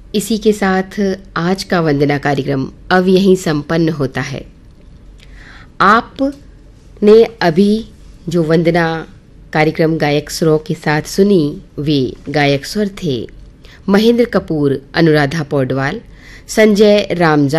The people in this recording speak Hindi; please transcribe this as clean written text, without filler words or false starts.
इसी के साथ आज का वंदना कार्यक्रम अब यहीं संपन्न होता है। आपने अभी जो वंदना कार्यक्रम गायक स्वरों के साथ सुनी, वे गायक स्वर थे महेंद्र कपूर, अनुराधा पौडवाल, संजय रामजा